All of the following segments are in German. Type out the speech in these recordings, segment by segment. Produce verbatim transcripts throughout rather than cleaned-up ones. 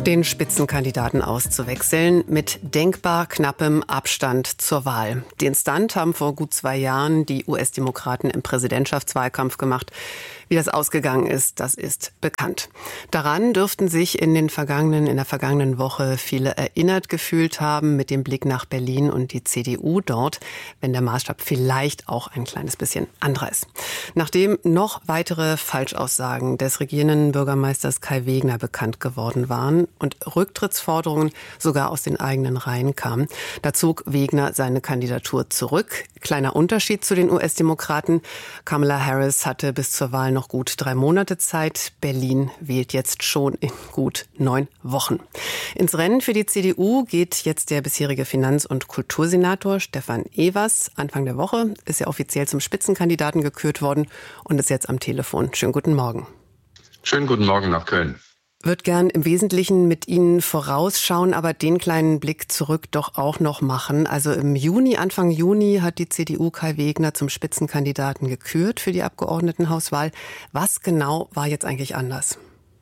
Den Spitzenkandidaten auszuwechseln mit denkbar knappem Abstand zur Wahl. Den Stunt haben vor gut zwei Jahren die U S-Demokraten im Präsidentschaftswahlkampf gemacht. Wie das ausgegangen ist, das ist bekannt. Daran dürften sich in den vergangenen, in der vergangenen Woche viele erinnert gefühlt haben, mit dem Blick nach Berlin und die C D U dort, wenn der Maßstab vielleicht auch ein kleines bisschen anderer ist. Nachdem noch weitere Falschaussagen des regierenden Bürgermeisters Kai Wegner bekannt geworden waren und Rücktrittsforderungen sogar aus den eigenen Reihen kamen, da zog Wegner seine Kandidatur zurück. Kleiner Unterschied zu den U S-Demokraten. Kamala Harris hatte bis zur Wahl noch gut drei Monate Zeit. Berlin wählt jetzt schon in gut neun Wochen. Ins Rennen für die C D U geht jetzt der bisherige Finanz- und Kultursenator Stefan Evers. Anfang der Woche ist er offiziell zum Spitzenkandidaten gekürt worden und ist jetzt am Telefon. Schönen guten Morgen. Schönen guten Morgen nach Köln. Würde gern im Wesentlichen mit Ihnen vorausschauen, aber den kleinen Blick zurück doch auch noch machen. Also im Juni, Anfang Juni hat die C D U Kai Wegner zum Spitzenkandidaten gekürt für die Abgeordnetenhauswahl. Was genau war jetzt eigentlich anders?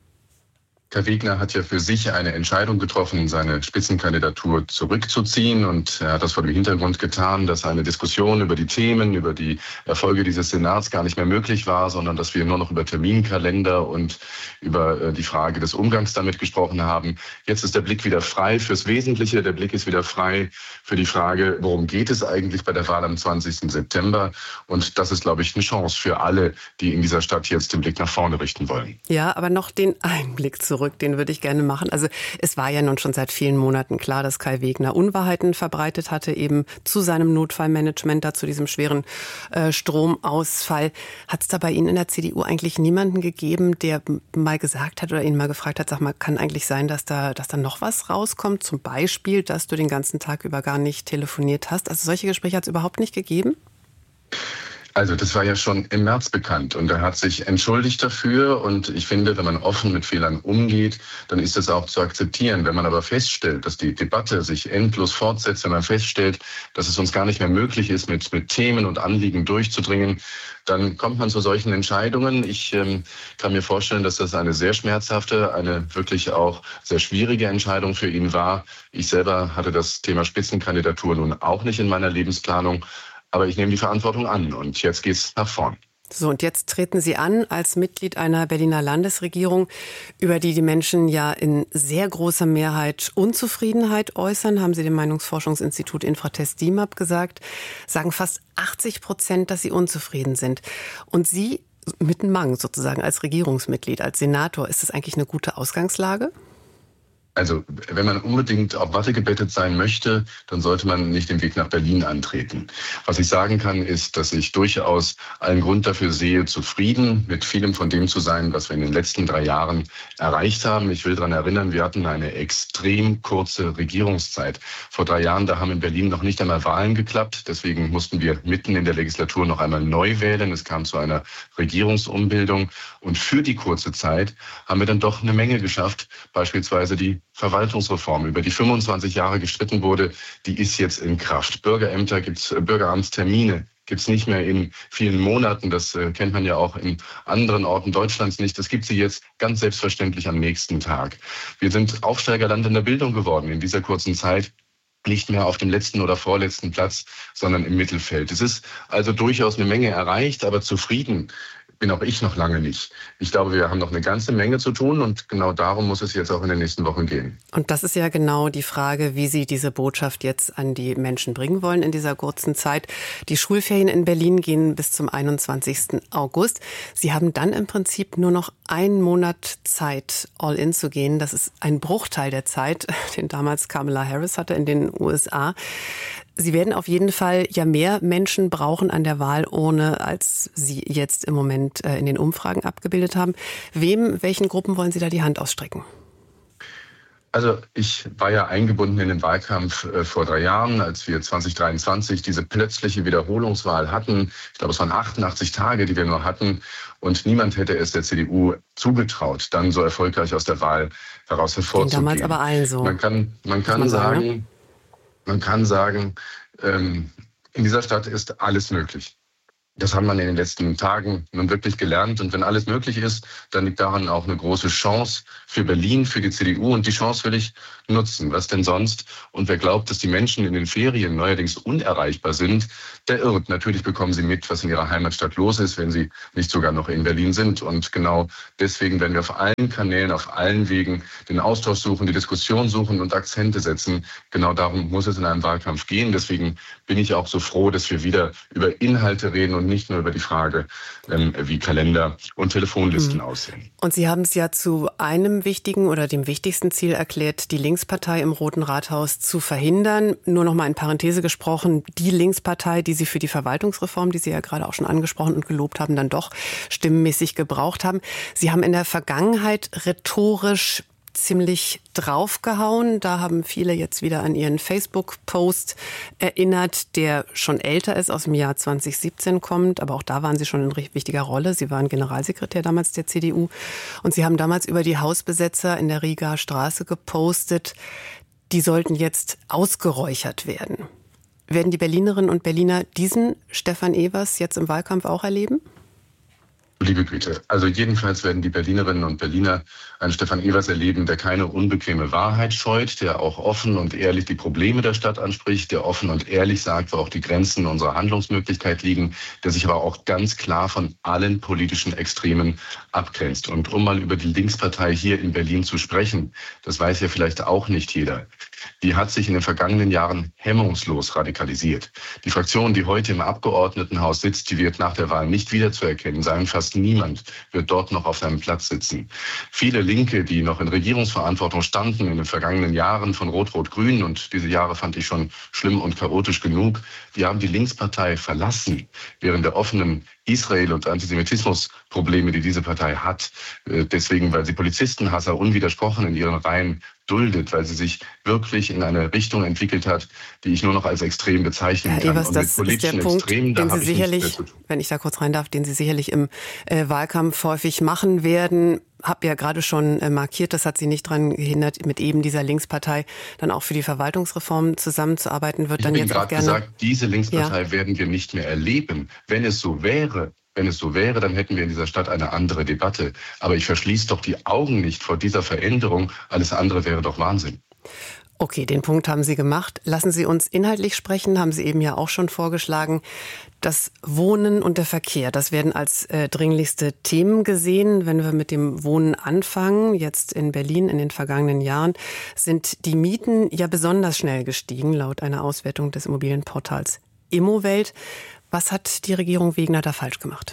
Kai Wegner hat ja für sich eine Entscheidung getroffen, seine Spitzenkandidatur zurückzuziehen. Und er hat das vor dem Hintergrund getan, dass eine Diskussion über die Themen, über die Erfolge dieses Senats gar nicht mehr möglich war, sondern dass wir nur noch über Terminkalender und über die Frage des Umgangs damit gesprochen haben. Jetzt ist der Blick wieder frei fürs Wesentliche. Der Blick ist wieder frei für die Frage, worum geht es eigentlich bei der Wahl am zwanzigsten September? Und das ist, glaube ich, eine Chance für alle, die in dieser Stadt jetzt den Blick nach vorne richten wollen. Ja, aber noch den Einblick zurück. Den würde ich gerne machen. Also es war ja nun schon seit vielen Monaten klar, dass Kai Wegner Unwahrheiten verbreitet hatte, eben zu seinem Notfallmanagement, da zu diesem schweren äh, Stromausfall. Hat es da bei Ihnen in der C D U eigentlich niemanden gegeben, der mal gesagt hat oder ihn mal gefragt hat, sag mal, kann eigentlich sein, dass da, dass da noch was rauskommt? Zum Beispiel, dass du den ganzen Tag über gar nicht telefoniert hast. Also solche Gespräche hat es überhaupt nicht gegeben? Also das war ja schon im März bekannt und er hat sich entschuldigt dafür und ich finde, wenn man offen mit Fehlern umgeht, dann ist das auch zu akzeptieren. Wenn man aber feststellt, dass die Debatte sich endlos fortsetzt, wenn man feststellt, dass es uns gar nicht mehr möglich ist, mit, mit Themen und Anliegen durchzudringen, dann kommt man zu solchen Entscheidungen. Ich ähm, kann mir vorstellen, dass das eine sehr schmerzhafte, eine wirklich auch sehr schwierige Entscheidung für ihn war. Ich selber hatte das Thema Spitzenkandidatur nun auch nicht in meiner Lebensplanung. Aber ich nehme die Verantwortung an und jetzt geht's nach vorn. So, und jetzt treten Sie an als Mitglied einer Berliner Landesregierung, über die die Menschen ja in sehr großer Mehrheit Unzufriedenheit äußern, haben Sie dem Meinungsforschungsinstitut Infratest D I M A P gesagt, sagen fast achtzig Prozent, dass sie unzufrieden sind. Und Sie mit einem Mang sozusagen als Regierungsmitglied, als Senator, ist das eigentlich eine gute Ausgangslage? Also wenn man unbedingt auf Watte gebettet sein möchte, dann sollte man nicht den Weg nach Berlin antreten. Was ich sagen kann, ist, dass ich durchaus allen Grund dafür sehe, zufrieden mit vielem von dem zu sein, was wir in den letzten drei Jahren erreicht haben. Ich will daran erinnern, wir hatten eine extrem kurze Regierungszeit. Vor drei Jahren, da haben in Berlin noch nicht einmal Wahlen geklappt. Deswegen mussten wir mitten in der Legislatur noch einmal neu wählen. Es kam zu einer Regierungsumbildung. Und für die kurze Zeit haben wir dann doch eine Menge geschafft, beispielsweise die Verwaltungsreform, über die fünfundzwanzig Jahre gestritten wurde, die ist jetzt in Kraft. Bürgerämter gibt's, Bürgeramtstermine gibt's nicht mehr in vielen Monaten. Das äh, kennt man ja auch in anderen Orten Deutschlands nicht. Das gibt sie jetzt ganz selbstverständlich am nächsten Tag. Wir sind Aufsteigerland in der Bildung geworden in dieser kurzen Zeit. Nicht mehr auf dem letzten oder vorletzten Platz, sondern im Mittelfeld. Es ist also durchaus eine Menge erreicht, aber zufrieden bin auch ich noch lange nicht. Ich glaube, wir haben noch eine ganze Menge zu tun und genau darum muss es jetzt auch in den nächsten Wochen gehen. Und das ist ja genau die Frage, wie Sie diese Botschaft jetzt an die Menschen bringen wollen in dieser kurzen Zeit. Die Schulferien in Berlin gehen bis zum einundzwanzigsten August. Sie haben dann im Prinzip nur noch einen Monat Zeit, all in zu gehen. Das ist ein Bruchteil der Zeit, den damals Kamala Harris hatte in den U S A. Sie werden auf jeden Fall ja mehr Menschen brauchen an der Wahlurne, als Sie jetzt im Moment in den Umfragen abgebildet haben. Wem, welchen Gruppen wollen Sie da die Hand ausstrecken? Also ich war ja eingebunden in den Wahlkampf äh, vor drei Jahren, als wir zwanzig dreiundzwanzig diese plötzliche Wiederholungswahl hatten. Ich glaube, es waren achtundachtzig Tage, die wir nur hatten. Und niemand hätte es der C D U zugetraut, dann so erfolgreich aus der Wahl heraus hervorzugehen. Ging damals aber allen so. Man kann, man kann man sagen, sagen, man kann sagen, ähm, in dieser Stadt ist alles möglich. Das haben wir in den letzten Tagen nun wirklich gelernt. Und wenn alles möglich ist, dann liegt daran auch eine große Chance für Berlin, für die C D U. Und die Chance will ich nutzen. Was denn sonst? Und wer glaubt, dass die Menschen in den Ferien neuerdings unerreichbar sind, der irrt. Natürlich bekommen sie mit, was in ihrer Heimatstadt los ist, wenn sie nicht sogar noch in Berlin sind. Und genau deswegen werden wir auf allen Kanälen, auf allen Wegen den Austausch suchen, die Diskussion suchen und Akzente setzen. Genau darum muss es in einem Wahlkampf gehen. Deswegen bin ich auch so froh, dass wir wieder über Inhalte reden und nicht nur über die Frage, ähm, wie Kalender und Telefonlisten mhm. aussehen. Und Sie haben es ja zu einem wichtigen oder dem wichtigsten Ziel erklärt, die Linkspartei im Roten Rathaus zu verhindern. Nur noch mal in Parenthese gesprochen, die Linkspartei, die Sie für die Verwaltungsreform, die Sie ja gerade auch schon angesprochen und gelobt haben, dann doch stimmenmäßig gebraucht haben. Sie haben in der Vergangenheit rhetorisch ziemlich draufgehauen. Da haben viele jetzt wieder an ihren Facebook-Post erinnert, der schon älter ist, aus dem Jahr zwanzig siebzehn kommt. Aber auch da waren Sie schon in wichtiger Rolle. Sie waren Generalsekretär damals der C D U. Und Sie haben damals über die Hausbesetzer in der Rigaer Straße gepostet, die sollten jetzt ausgeräuchert werden. Werden die Berlinerinnen und Berliner diesen Stefan Evers jetzt im Wahlkampf auch erleben? Liebe Güte, also jedenfalls werden die Berlinerinnen und Berliner einen Stefan Evers erleben, der keine unbequeme Wahrheit scheut, der auch offen und ehrlich die Probleme der Stadt anspricht, der offen und ehrlich sagt, wo auch die Grenzen unserer Handlungsmöglichkeit liegen, der sich aber auch ganz klar von allen politischen Extremen abgrenzt. Und um mal über die Linkspartei hier in Berlin zu sprechen, das weiß ja vielleicht auch nicht jeder, die hat sich in den vergangenen Jahren hemmungslos radikalisiert. Die Fraktion, die heute im Abgeordnetenhaus sitzt, die wird nach der Wahl nicht wiederzuerkennen sein. Fast niemand wird dort noch auf seinem Platz sitzen. Viele Linke, die noch in Regierungsverantwortung standen in den vergangenen Jahren von Rot-Rot-Grün, und diese Jahre fand ich schon schlimm und chaotisch genug, die haben die Linkspartei verlassen, während der offenen Israel- und Antisemitismusprobleme, die diese Partei hat. Deswegen, weil sie Polizistenhasser unwidersprochen in ihren Reihen duldet, weil sie sich wirklich in eine Richtung entwickelt hat, die ich nur noch als extrem bezeichnen Herr kann. Evers, das ist der Punkt, Extremen, den Sie sicherlich, wenn ich da kurz rein darf, den Sie sicherlich im äh, Wahlkampf häufig machen werden. Hab ja gerade schon äh, markiert, das hat Sie nicht daran gehindert, mit eben dieser Linkspartei dann auch für die Verwaltungsreform zusammenzuarbeiten. Wird ich dann bin jetzt auch gerne gesagt, diese Linkspartei ja. werden wir nicht mehr erleben. Wenn es so wäre, Wenn es so wäre, dann hätten wir in dieser Stadt eine andere Debatte. Aber ich verschließe doch die Augen nicht vor dieser Veränderung. Alles andere wäre doch Wahnsinn. Okay, den Punkt haben Sie gemacht. Lassen Sie uns inhaltlich sprechen, haben Sie eben ja auch schon vorgeschlagen. Das Wohnen und der Verkehr, das werden als äh, dringlichste Themen gesehen. Wenn wir mit dem Wohnen anfangen, jetzt in Berlin in den vergangenen Jahren, sind die Mieten ja besonders schnell gestiegen, laut einer Auswertung des Immobilienportals Immowelt. Was hat die Regierung Wegner da falsch gemacht?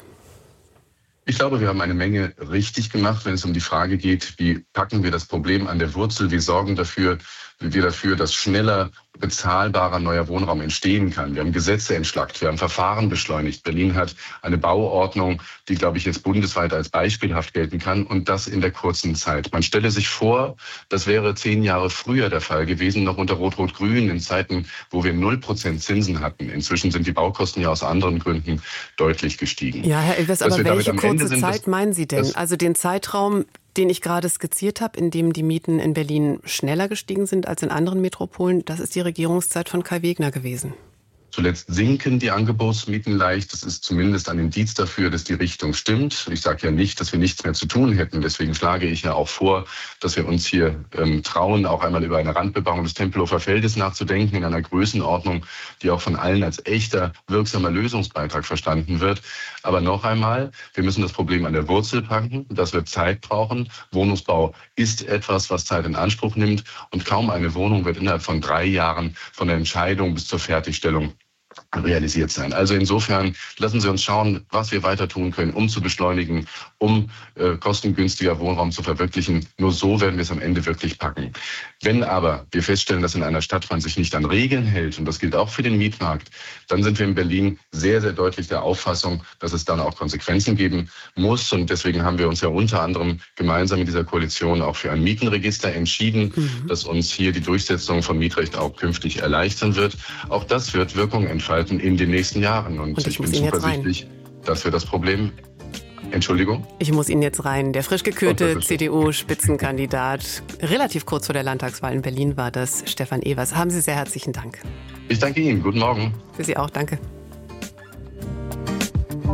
Ich glaube, wir haben eine Menge richtig gemacht, wenn es um die Frage geht, wie packen wir das Problem an der Wurzel, wie sorgen dafür, wie wir dafür, dass schneller bezahlbarer neuer Wohnraum entstehen kann. Wir haben Gesetze entschlackt, wir haben Verfahren beschleunigt. Berlin hat eine Bauordnung, die, glaube ich, jetzt bundesweit als beispielhaft gelten kann, und das in der kurzen Zeit. Man stelle sich vor, das wäre zehn Jahre früher der Fall gewesen, noch unter Rot-Rot-Grün, in Zeiten, wo wir null Prozent Zinsen hatten. Inzwischen sind die Baukosten ja aus anderen Gründen deutlich gestiegen. Ja, Herr Evers, aber welche kurze sind, Zeit dass, meinen Sie denn? Also den Zeitraum, den ich gerade skizziert habe, in dem die Mieten in Berlin schneller gestiegen sind als in anderen Metropolen, das ist die Regierungszeit von Kai Wegner gewesen. Zuletzt sinken die Angebotsmieten leicht. Das ist zumindest ein Indiz dafür, dass die Richtung stimmt. Ich sage ja nicht, dass wir nichts mehr zu tun hätten. Deswegen schlage ich ja auch vor, dass wir uns hier ähm, trauen, auch einmal über eine Randbebauung des Tempelhofer Feldes nachzudenken, in einer Größenordnung, die auch von allen als echter, wirksamer Lösungsbeitrag verstanden wird. Aber noch einmal, wir müssen das Problem an der Wurzel packen. Das wird Zeit brauchen. Wohnungsbau ist etwas, was Zeit in Anspruch nimmt. Und kaum eine Wohnung wird innerhalb von drei Jahren von der Entscheidung bis zur Fertigstellung realisiert sein. Also insofern lassen Sie uns schauen, was wir weiter tun können, um zu beschleunigen, um äh, kostengünstiger Wohnraum zu verwirklichen. Nur so werden wir es am Ende wirklich packen. Wenn aber wir feststellen, dass in einer Stadt man sich nicht an Regeln hält, und das gilt auch für den Mietmarkt, dann sind wir in Berlin sehr, sehr deutlich der Auffassung, dass es dann auch Konsequenzen geben muss. Und deswegen haben wir uns ja unter anderem gemeinsam in dieser Koalition auch für ein Mietenregister entschieden, mhm. das uns hier die Durchsetzung von Mietrecht auch künftig erleichtern wird. Auch das wird Wirkung entfalten in den nächsten Jahren. Und, Und ich, ich bin zuversichtlich, dass wir das Problem... Entschuldigung? Ich muss Ihnen jetzt rein. Der frisch gekürte C D U-Spitzenkandidat, relativ kurz vor der Landtagswahl in Berlin war das, Stefan Evers. Haben Sie sehr herzlichen Dank. Ich danke Ihnen. Guten Morgen. Für Sie auch. Danke.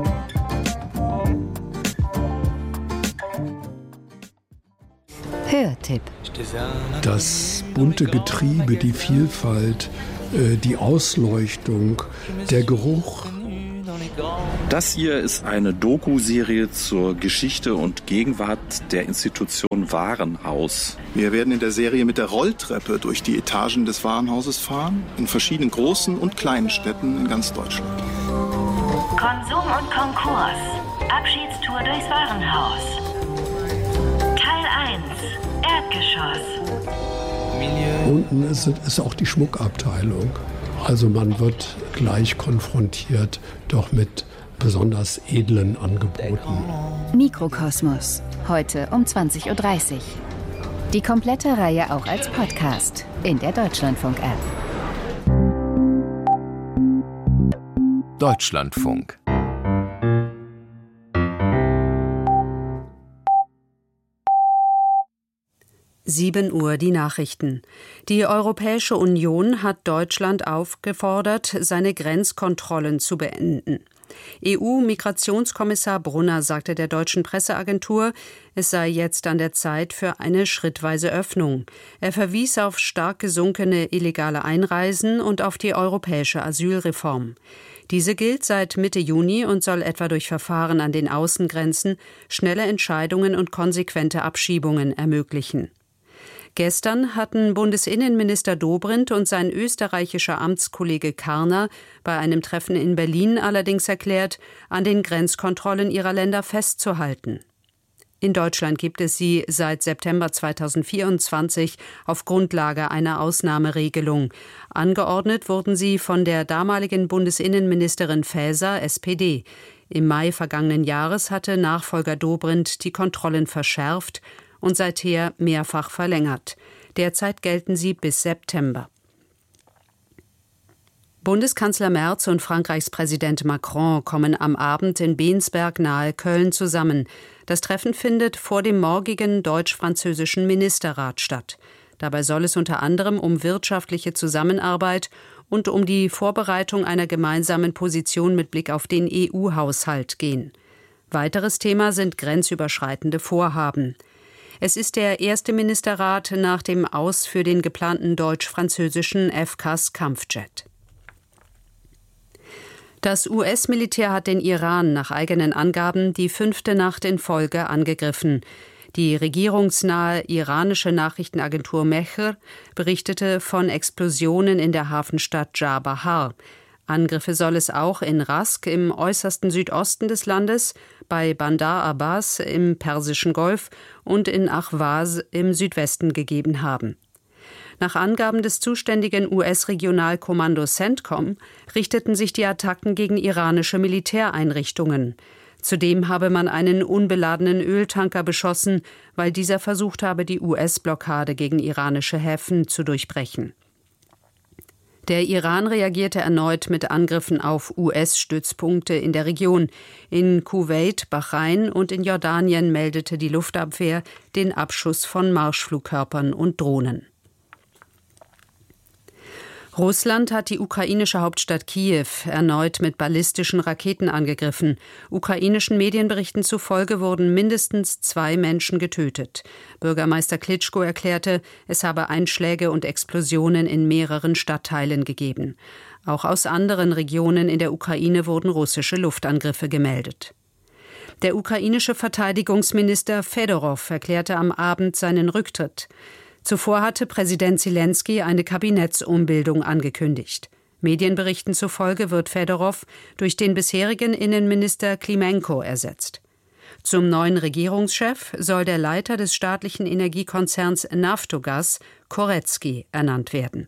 Hörtipp. Das bunte Getriebe, die Vielfalt, die Ausleuchtung, der Geruch. Das hier ist eine Doku-Serie zur Geschichte und Gegenwart der Institution Warenhaus. Wir werden in der Serie mit der Rolltreppe durch die Etagen des Warenhauses fahren, in verschiedenen großen und kleinen Städten in ganz Deutschland. Konsum und Konkurs. Abschiedstour durchs Warenhaus. Teil eins. Erdgeschoss. Unten ist, ist auch die Schmuckabteilung. Also man wird gleich konfrontiert, doch mit besonders edlen Angeboten. Mikrokosmos, heute um zwanzig Uhr dreißig. Die komplette Reihe auch als Podcast in der Deutschlandfunk-App. Deutschlandfunk. sieben Uhr die Nachrichten. Die Europäische Union hat Deutschland aufgefordert, seine Grenzkontrollen zu beenden. E U-Migrationskommissar Brunner sagte der deutschen Presseagentur, es sei jetzt an der Zeit für eine schrittweise Öffnung. Er verwies auf stark gesunkene illegale Einreisen und auf die europäische Asylreform. Diese gilt seit Mitte Juni und soll etwa durch Verfahren an den Außengrenzen schnelle Entscheidungen und konsequente Abschiebungen ermöglichen. Gestern hatten Bundesinnenminister Dobrindt und sein österreichischer Amtskollege Karner bei einem Treffen in Berlin allerdings erklärt, an den Grenzkontrollen ihrer Länder festzuhalten. In Deutschland gibt es sie seit September zweitausendvierundzwanzig auf Grundlage einer Ausnahmeregelung. Angeordnet wurden sie von der damaligen Bundesinnenministerin Faeser, S P D. Im Mai vergangenen Jahres hatte Nachfolger Dobrindt die Kontrollen verschärft und seither mehrfach verlängert. Derzeit gelten sie bis September. Bundeskanzler Merz und Frankreichs Präsident Macron kommen am Abend in Bensberg nahe Köln zusammen. Das Treffen findet vor dem morgigen deutsch-französischen Ministerrat statt. Dabei soll es unter anderem um wirtschaftliche Zusammenarbeit und um die Vorbereitung einer gemeinsamen Position mit Blick auf den E U-Haushalt gehen. Weiteres Thema sind grenzüberschreitende Vorhaben. Es ist der erste Ministerrat nach dem Aus für den geplanten deutsch-französischen F C A S-Kampfjet. Das U S-Militär hat den Iran nach eigenen Angaben die fünfte Nacht in Folge angegriffen. Die regierungsnahe iranische Nachrichtenagentur Mehr berichtete von Explosionen in der Hafenstadt Jabahar. Angriffe soll es auch in Rask im äußersten Südosten des Landes, bei Bandar Abbas im Persischen Golf und in Ahwaz im Südwesten gegeben haben. Nach Angaben des zuständigen U S-Regionalkommandos CENTCOM richteten sich die Attacken gegen iranische Militäreinrichtungen. Zudem habe man einen unbeladenen Öltanker beschossen, weil dieser versucht habe, die U S-Blockade gegen iranische Häfen zu durchbrechen. Der Iran reagierte erneut mit Angriffen auf U S-Stützpunkte in der Region. In Kuwait, Bahrain und in Jordanien meldete die Luftabwehr den Abschuss von Marschflugkörpern und Drohnen. Russland hat die ukrainische Hauptstadt Kiew erneut mit ballistischen Raketen angegriffen. Ukrainischen Medienberichten zufolge wurden mindestens zwei Menschen getötet. Bürgermeister Klitschko erklärte, es habe Einschläge und Explosionen in mehreren Stadtteilen gegeben. Auch aus anderen Regionen in der Ukraine wurden russische Luftangriffe gemeldet. Der ukrainische Verteidigungsminister Fedorow erklärte am Abend seinen Rücktritt. Zuvor hatte Präsident Selenskyj eine Kabinettsumbildung angekündigt. Medienberichten zufolge wird Fedorow durch den bisherigen Innenminister Klimenko ersetzt. Zum neuen Regierungschef soll der Leiter des staatlichen Energiekonzerns Naftogaz, Korecki, ernannt werden.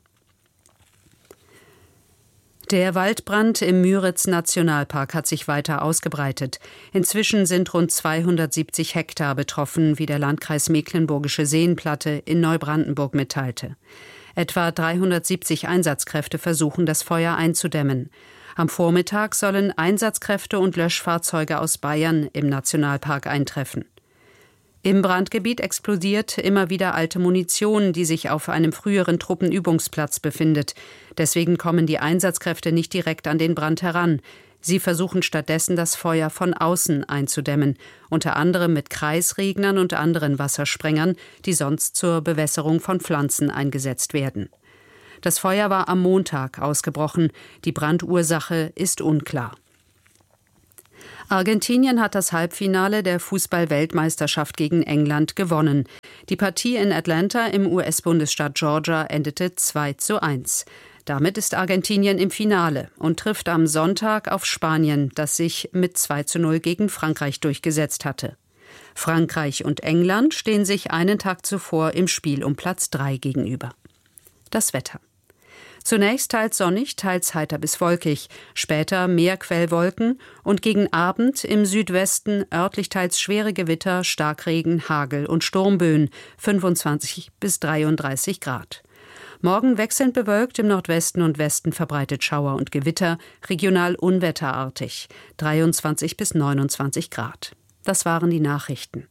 Der Waldbrand im Müritz-Nationalpark hat sich weiter ausgebreitet. Inzwischen sind rund zweihundertsiebzig Hektar betroffen, wie der Landkreis Mecklenburgische Seenplatte in Neubrandenburg mitteilte. Etwa dreihundertsiebzig Einsatzkräfte versuchen, das Feuer einzudämmen. Am Vormittag sollen Einsatzkräfte und Löschfahrzeuge aus Bayern im Nationalpark eintreffen. Im Brandgebiet explodiert immer wieder alte Munition, die sich auf einem früheren Truppenübungsplatz befindet. Deswegen kommen die Einsatzkräfte nicht direkt an den Brand heran. Sie versuchen stattdessen, das Feuer von außen einzudämmen, unter anderem mit Kreisregnern und anderen Wassersprengern, die sonst zur Bewässerung von Pflanzen eingesetzt werden. Das Feuer war am Montag ausgebrochen. Die Brandursache ist unklar. Argentinien hat das Halbfinale der Fußball-Weltmeisterschaft gegen England gewonnen. Die Partie in Atlanta im U S-Bundesstaat Georgia endete zwei zu eins. Damit ist Argentinien im Finale und trifft am Sonntag auf Spanien, das sich mit zwei zu null gegen Frankreich durchgesetzt hatte. Frankreich und England stehen sich einen Tag zuvor im Spiel um Platz drei gegenüber. Das Wetter. Zunächst teils sonnig, teils heiter bis wolkig, später mehr Quellwolken und gegen Abend im Südwesten örtlich teils schwere Gewitter, Starkregen, Hagel und Sturmböen, fünfundzwanzig bis dreiunddreißig Grad. Morgen wechselnd bewölkt, im Nordwesten und Westen verbreitet Schauer und Gewitter, regional unwetterartig, dreiundzwanzig bis neunundzwanzig Grad. Das waren die Nachrichten.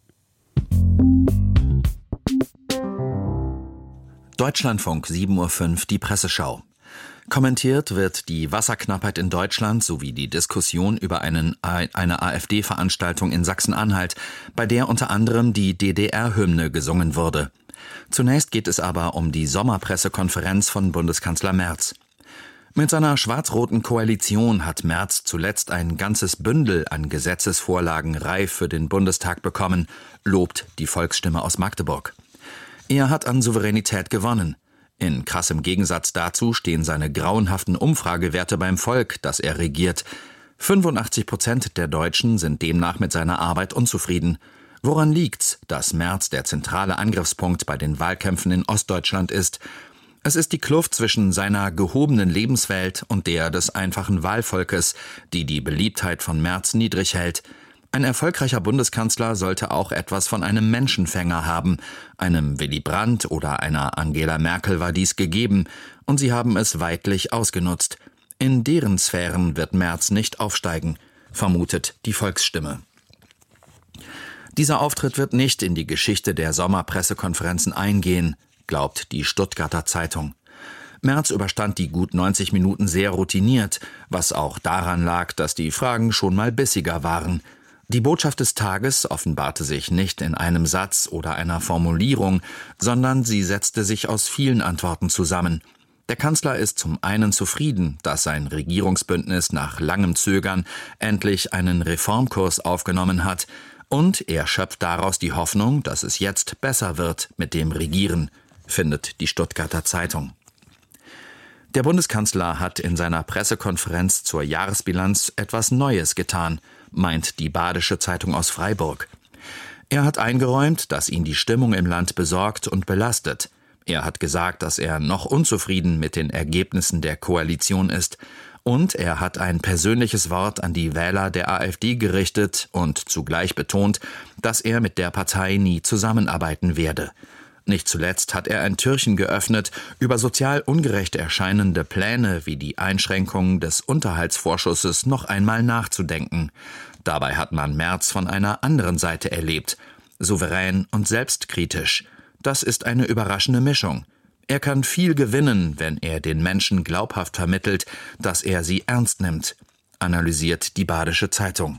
Deutschlandfunk, sieben Uhr fünf, die Presseschau. Kommentiert wird die Wasserknappheit in Deutschland sowie die Diskussion über einen, eine AfD-Veranstaltung in Sachsen-Anhalt, bei der unter anderem die D D R-Hymne gesungen wurde. Zunächst geht es aber um die Sommerpressekonferenz von Bundeskanzler Merz. Mit seiner schwarz-roten Koalition hat Merz zuletzt ein ganzes Bündel an Gesetzesvorlagen reif für den Bundestag bekommen, lobt die Volksstimme aus Magdeburg. Er hat an Souveränität gewonnen. In krassem Gegensatz dazu stehen seine grauenhaften Umfragewerte beim Volk, das er regiert. fünfundachtzig Prozent der Deutschen sind demnach mit seiner Arbeit unzufrieden. Woran liegt's, dass Merz der zentrale Angriffspunkt bei den Wahlkämpfen in Ostdeutschland ist? Es ist die Kluft zwischen seiner gehobenen Lebenswelt und der des einfachen Wahlvolkes, die die Beliebtheit von Merz niedrig hält. Ein erfolgreicher Bundeskanzler sollte auch etwas von einem Menschenfänger haben. Einem Willy Brandt oder einer Angela Merkel war dies gegeben, und sie haben es weidlich ausgenutzt. In deren Sphären wird Merz nicht aufsteigen, vermutet die Volksstimme. Dieser Auftritt wird nicht in die Geschichte der Sommerpressekonferenzen eingehen, glaubt die Stuttgarter Zeitung. Merz überstand die gut neunzig Minuten sehr routiniert, was auch daran lag, dass die Fragen schon mal bissiger waren. Die Botschaft des Tages offenbarte sich nicht in einem Satz oder einer Formulierung, sondern sie setzte sich aus vielen Antworten zusammen. Der Kanzler ist zum einen zufrieden, dass sein Regierungsbündnis nach langem Zögern endlich einen Reformkurs aufgenommen hat, und er schöpft daraus die Hoffnung, dass es jetzt besser wird mit dem Regieren, findet die Stuttgarter Zeitung. Der Bundeskanzler hat in seiner Pressekonferenz zur Jahresbilanz etwas Neues getan, meint die Badische Zeitung aus Freiburg. Er hat eingeräumt, dass ihn die Stimmung im Land besorgt und belastet. Er hat gesagt, dass er noch unzufrieden mit den Ergebnissen der Koalition ist. Und er hat ein persönliches Wort an die Wähler der AfD gerichtet und zugleich betont, dass er mit der Partei nie zusammenarbeiten werde. Nicht zuletzt hat er ein Türchen geöffnet, über sozial ungerecht erscheinende Pläne wie die Einschränkung des Unterhaltsvorschusses noch einmal nachzudenken. Dabei hat man Merz von einer anderen Seite erlebt, souverän und selbstkritisch. Das ist eine überraschende Mischung. Er kann viel gewinnen, wenn er den Menschen glaubhaft vermittelt, dass er sie ernst nimmt, analysiert die Badische Zeitung.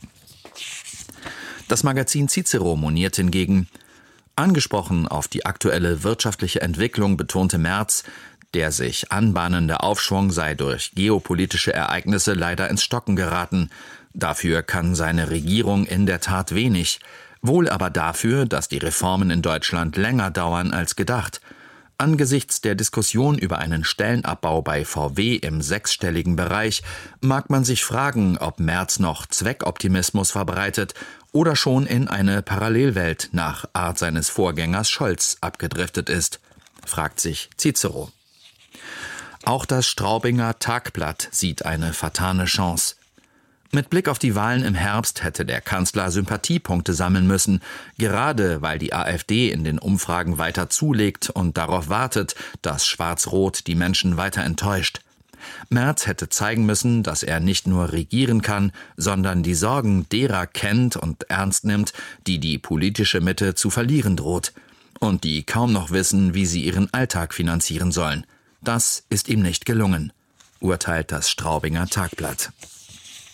Das Magazin Cicero moniert hingegen: Angesprochen auf die aktuelle wirtschaftliche Entwicklung betonte Merz, der sich anbahnende Aufschwung sei durch geopolitische Ereignisse leider ins Stocken geraten. Dafür kann seine Regierung in der Tat wenig, wohl aber dafür, dass die Reformen in Deutschland länger dauern als gedacht. Angesichts der Diskussion über einen Stellenabbau bei V W im sechsstelligen Bereich mag man sich fragen, ob Merz noch Zweckoptimismus verbreitet oder schon in eine Parallelwelt nach Art seines Vorgängers Scholz abgedriftet ist, fragt sich Cicero. Auch das Straubinger Tagblatt sieht eine vertane Chance. Mit Blick auf die Wahlen im Herbst hätte der Kanzler Sympathiepunkte sammeln müssen, gerade weil die AfD in den Umfragen weiter zulegt und darauf wartet, dass Schwarz-Rot die Menschen weiter enttäuscht. Merz hätte zeigen müssen, dass er nicht nur regieren kann, sondern die Sorgen derer kennt und ernst nimmt, die die politische Mitte zu verlieren droht und die kaum noch wissen, wie sie ihren Alltag finanzieren sollen. Das ist ihm nicht gelungen, urteilt das Straubinger Tagblatt.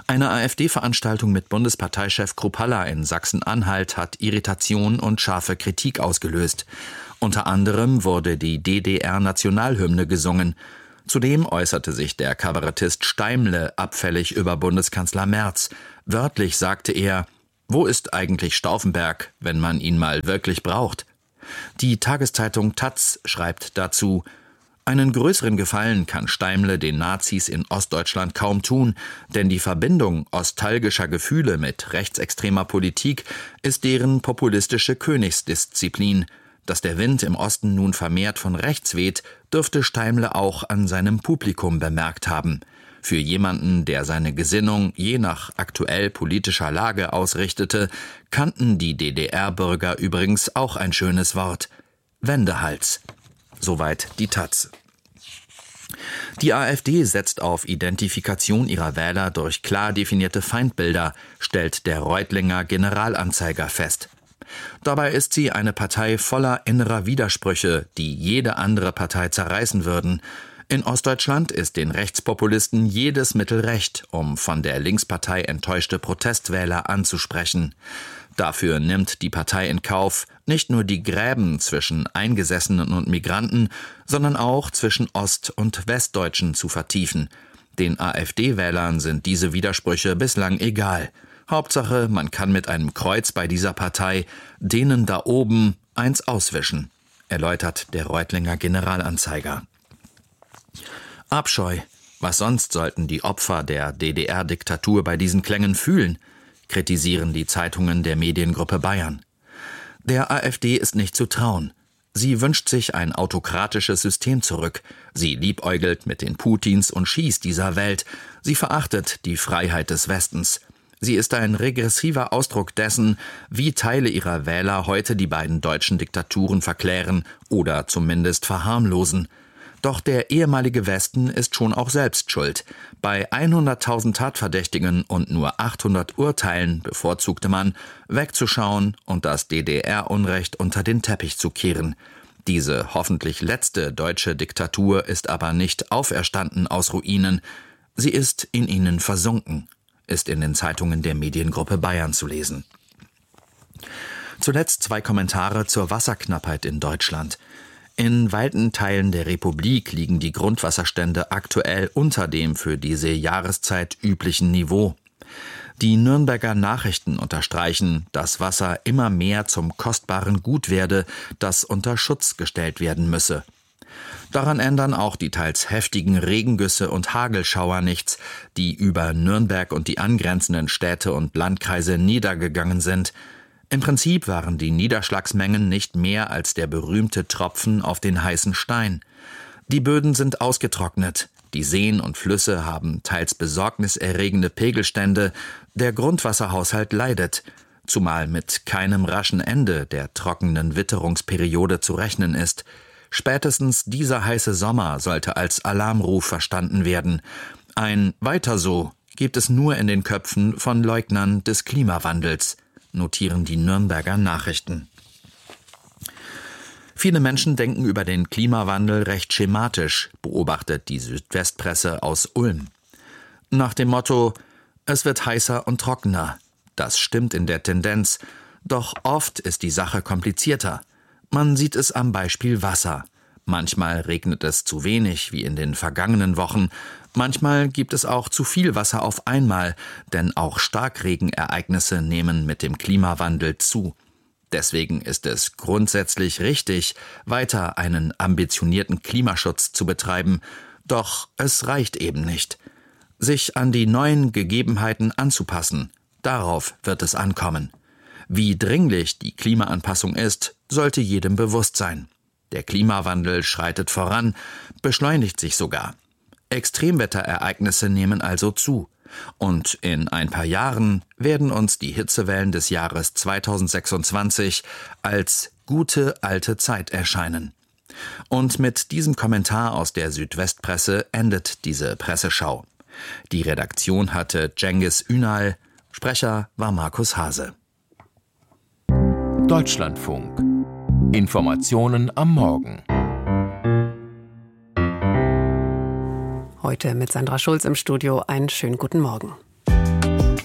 Eine AfD-Veranstaltung mit Bundesparteichef Kruppalla in Sachsen-Anhalt hat Irritation und scharfe Kritik ausgelöst. Unter anderem wurde die D D R-Nationalhymne gesungen. Zudem äußerte sich der Kabarettist Steimle abfällig über Bundeskanzler Merz. Wörtlich sagte er: Wo ist eigentlich Stauffenberg, wenn man ihn mal wirklich braucht? Die Tageszeitung Taz schreibt dazu: Einen größeren Gefallen kann Steimle den Nazis in Ostdeutschland kaum tun, denn die Verbindung nostalgischer Gefühle mit rechtsextremer Politik ist deren populistische Königsdisziplin. Dass der Wind im Osten nun vermehrt von rechts weht, dürfte Steimle auch an seinem Publikum bemerkt haben. Für jemanden, der seine Gesinnung je nach aktuell politischer Lage ausrichtete, kannten die D D R-Bürger übrigens auch ein schönes Wort: Wendehals. Soweit die Taz. Die AfD setzt auf Identifikation ihrer Wähler durch klar definierte Feindbilder, stellt der Reutlinger Generalanzeiger fest. Dabei ist sie eine Partei voller innerer Widersprüche, die jede andere Partei zerreißen würden. In Ostdeutschland ist den Rechtspopulisten jedes Mittel recht, um von der Linkspartei enttäuschte Protestwähler anzusprechen. Dafür nimmt die Partei in Kauf, nicht nur die Gräben zwischen Eingesessenen und Migranten, sondern auch zwischen Ost- und Westdeutschen zu vertiefen. Den AfD-Wählern sind diese Widersprüche bislang egal. Hauptsache, man kann mit einem Kreuz bei dieser Partei denen da oben eins auswischen, erläutert der Reutlinger Generalanzeiger. Abscheu. Was sonst sollten die Opfer der D D R-Diktatur bei diesen Klängen fühlen, kritisieren die Zeitungen der Mediengruppe Bayern. Der AfD ist nicht zu trauen. Sie wünscht sich ein autokratisches System zurück. Sie liebäugelt mit den Putins und Xis dieser Welt. Sie verachtet die Freiheit des Westens. Sie ist ein regressiver Ausdruck dessen, wie Teile ihrer Wähler heute die beiden deutschen Diktaturen verklären oder zumindest verharmlosen. Doch der ehemalige Westen ist schon auch selbst schuld. Bei hunderttausend Tatverdächtigen und nur achthundert Urteilen bevorzugte man, wegzuschauen und das D D R-Unrecht unter den Teppich zu kehren. Diese hoffentlich letzte deutsche Diktatur ist aber nicht auferstanden aus Ruinen. Sie ist in ihnen versunken, ist in den Zeitungen der Mediengruppe Bayern zu lesen. Zuletzt zwei Kommentare zur Wasserknappheit in Deutschland. In weiten Teilen der Republik liegen die Grundwasserstände aktuell unter dem für diese Jahreszeit üblichen Niveau. Die Nürnberger Nachrichten unterstreichen, dass Wasser immer mehr zum kostbaren Gut werde, das unter Schutz gestellt werden müsse. Daran ändern auch die teils heftigen Regengüsse und Hagelschauer nichts, die über Nürnberg und die angrenzenden Städte und Landkreise niedergegangen sind. Im Prinzip waren die Niederschlagsmengen nicht mehr als der berühmte Tropfen auf den heißen Stein. Die Böden sind ausgetrocknet, die Seen und Flüsse haben teils besorgniserregende Pegelstände, der Grundwasserhaushalt leidet, zumal mit keinem raschen Ende der trockenen Witterungsperiode zu rechnen ist. Spätestens dieser heiße Sommer sollte als Alarmruf verstanden werden. Ein Weiter so gibt es nur in den Köpfen von Leugnern des Klimawandels, notieren die Nürnberger Nachrichten. Viele Menschen denken über den Klimawandel recht schematisch, beobachtet die Südwestpresse aus Ulm. Nach dem Motto: Es wird heißer und trockener. Das stimmt in der Tendenz, doch oft ist die Sache komplizierter. Man sieht es am Beispiel Wasser. Manchmal regnet es zu wenig, wie in den vergangenen Wochen. Manchmal gibt es auch zu viel Wasser auf einmal, denn auch Starkregenereignisse nehmen mit dem Klimawandel zu. Deswegen ist es grundsätzlich richtig, weiter einen ambitionierten Klimaschutz zu betreiben. Doch es reicht eben nicht. Sich an die neuen Gegebenheiten anzupassen, darauf wird es ankommen. Wie dringlich die Klimaanpassung ist, sollte jedem bewusst sein. Der Klimawandel schreitet voran, beschleunigt sich sogar. Extremwetterereignisse nehmen also zu. Und in ein paar Jahren werden uns die Hitzewellen des Jahres zweitausendsechsundzwanzig als gute alte Zeit erscheinen. Und mit diesem Kommentar aus der Südwestpresse endet diese Presseschau. Die Redaktion hatte Cengiz Ünal, Sprecher war Markus Hase. Deutschlandfunk. Informationen am Morgen. Heute mit Sandra Schulz im Studio. Einen schönen guten Morgen.